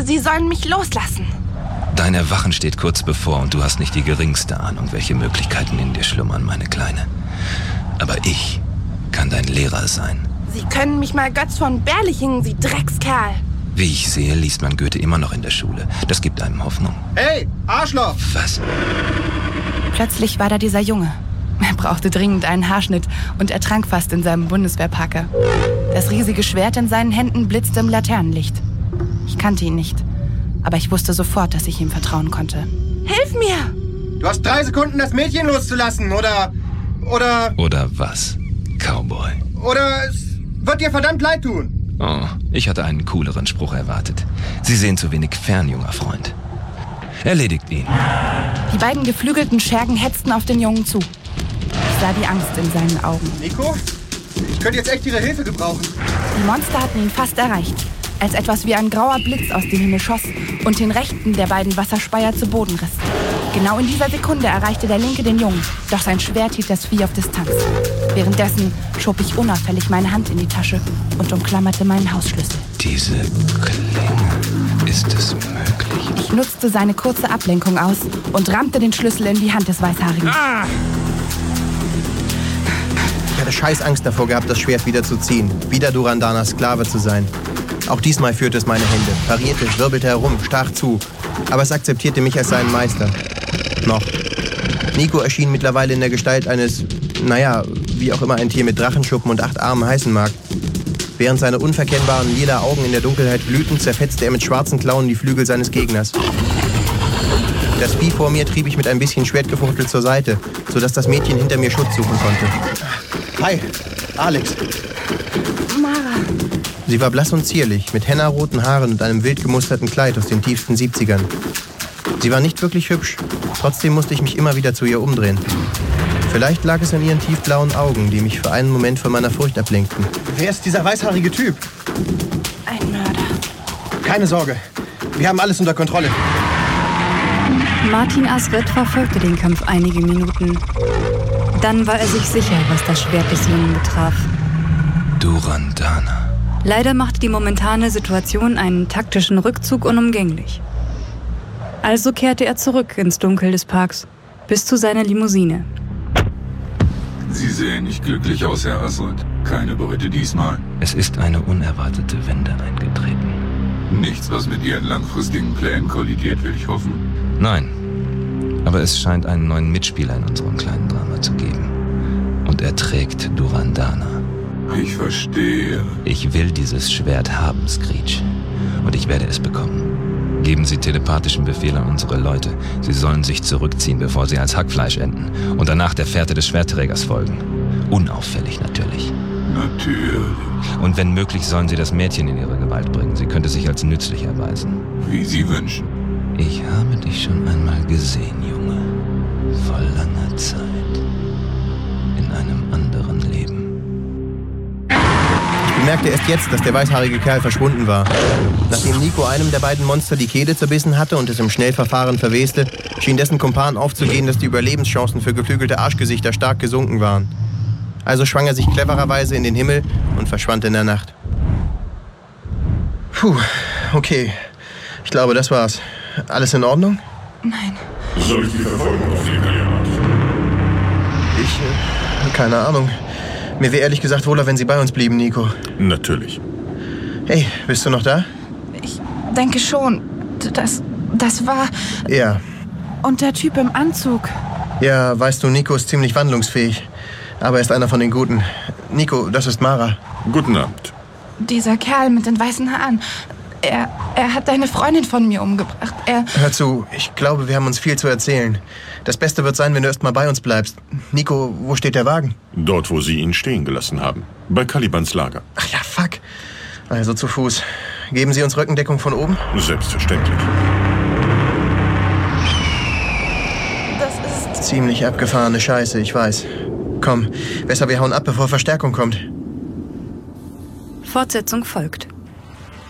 sagte, Sie sollen mich loslassen. Dein Erwachen steht kurz bevor und du hast nicht die geringste Ahnung, welche Möglichkeiten in dir schlummern, meine Kleine. Aber ich kann dein Lehrer sein. Sie können mich mal Götz von Berlichingen, Sie Dreckskerl. Wie ich sehe, liest man Goethe immer noch in der Schule. Das gibt einem Hoffnung. Hey, Arschloch! Was? Plötzlich war da dieser Junge. Er brauchte dringend einen Haarschnitt und ertrank fast in seinem Bundeswehrparker. Das riesige Schwert in seinen Händen blitzte im Laternenlicht. Ich kannte ihn nicht, aber ich wusste sofort, dass ich ihm vertrauen konnte. Hilf mir! Du hast 3 Sekunden, das Mädchen loszulassen, oder... Oder was, Cowboy? Oder es wird dir verdammt leid tun. Oh, ich hatte einen cooleren Spruch erwartet. Sie sehen zu wenig fern, junger Freund. Erledigt ihn. Die beiden geflügelten Schergen hetzten auf den Jungen zu. Ich sah die Angst in seinen Augen. Nico, ich könnte jetzt echt Ihre Hilfe gebrauchen. Die Monster hatten ihn fast erreicht, als etwas wie ein grauer Blitz aus dem Himmel schoss und den rechten der beiden Wasserspeier zu Boden riss. Genau in dieser Sekunde erreichte der linke den Jungen, doch sein Schwert hielt das Vieh auf Distanz. Währenddessen schob ich unauffällig meine Hand in die Tasche und umklammerte meinen Hausschlüssel. Diese Klinge, ist es möglich? Ich nutzte seine kurze Ablenkung aus und rammte den Schlüssel in die Hand des Weißhaarigen. Ich hatte scheiß Angst davor gehabt, das Schwert wieder zu ziehen, wieder Durandanas Sklave zu sein. Auch diesmal führte es meine Hände, parierte, wirbelte herum, stach zu. Aber es akzeptierte mich als seinen Meister. Noch. Nico erschien mittlerweile in der Gestalt eines, wie auch immer ein Tier mit Drachenschuppen und 8 Armen heißen mag. Während seine unverkennbaren lila Augen in der Dunkelheit glühten, zerfetzte er mit schwarzen Klauen die Flügel seines Gegners. Das Vieh vor mir trieb ich mit ein bisschen Schwertgefuchtel zur Seite, sodass das Mädchen hinter mir Schutz suchen konnte. Hi, Alex. Mara. Sie war blass und zierlich, mit hennaroten Haaren und einem wild gemusterten Kleid aus den tiefsten 70ern. Sie war nicht wirklich hübsch, trotzdem musste ich mich immer wieder zu ihr umdrehen. Vielleicht lag es an ihren tiefblauen Augen, die mich für einen Moment von meiner Furcht ablenkten. Wer ist dieser weißhaarige Typ? Ein Mörder. Keine Sorge, wir haben alles unter Kontrolle. Martin Asridt verfolgte den Kampf einige Minuten. Dann war er sich sicher, was das Schwert des Jungen betraf. Durandana. Leider machte die momentane Situation einen taktischen Rückzug unumgänglich. Also kehrte er zurück ins Dunkel des Parks, bis zu seiner Limousine. Sie sehen nicht glücklich aus, Herr Asridt. Keine Beute diesmal. Es ist eine unerwartete Wende eingetreten. Nichts, was mit Ihren langfristigen Plänen kollidiert, will ich hoffen. Nein, aber es scheint einen neuen Mitspieler in unserem kleinen Drama zu geben. Und er trägt Durandana. Ich verstehe. Ich will dieses Schwert haben, Screech. Und ich werde es bekommen. Geben Sie telepathischen Befehl an unsere Leute. Sie sollen sich zurückziehen, bevor sie als Hackfleisch enden. Und danach der Fährte des Schwertträgers folgen. Unauffällig natürlich. Natürlich. Und wenn möglich, sollen Sie das Mädchen in ihre Gewalt bringen. Sie könnte sich als nützlich erweisen. Wie Sie wünschen. Ich habe dich schon einmal gesehen, Junge. Vor langer Zeit. In einem anderen Leben. Ich bemerkte erst jetzt, dass der weißhaarige Kerl verschwunden war. Nachdem Nico einem der beiden Monster die Kehle zerbissen hatte und es im Schnellverfahren verweste, schien dessen Kumpan aufzugehen, dass die Überlebenschancen für geflügelte Arschgesichter stark gesunken waren. Also schwang er sich clevererweise in den Himmel und verschwand in der Nacht. Puh, okay. Ich glaube, das war's. Alles in Ordnung? Nein. Soll ich die Verfolgung aufnehmen? Keine Ahnung. Mir wäre ehrlich gesagt wohler, wenn Sie bei uns blieben, Nico. Natürlich. Hey, bist du noch da? Ich denke schon. Das war... Ja. Und der Typ im Anzug. Ja, weißt du, Nico ist ziemlich wandlungsfähig. Aber er ist einer von den Guten. Nico, das ist Mara. Guten Abend. Dieser Kerl mit den weißen Haaren. Er hat eine Freundin von mir umgebracht. Hör zu, ich glaube, wir haben uns viel zu erzählen. Das Beste wird sein, wenn du erst mal bei uns bleibst. Nico, wo steht der Wagen? Dort, wo Sie ihn stehen gelassen haben. Bei Calibans Lager. Ach ja, fuck. Also zu Fuß. Geben Sie uns Rückendeckung von oben? Selbstverständlich. Das ist... Ziemlich abgefahrene Scheiße, ich weiß. Komm, besser wir hauen ab, bevor Verstärkung kommt. Fortsetzung folgt.